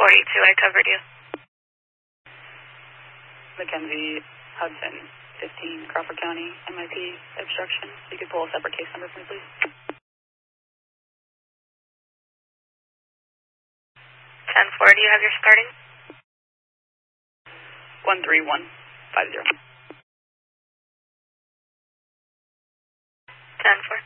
42, I covered you. Mackenzie Hudson, 15, Crawford County, MIP obstruction. You could pull a separate case number for me, please. 10-4, do you have your starting? 13150. 10-4.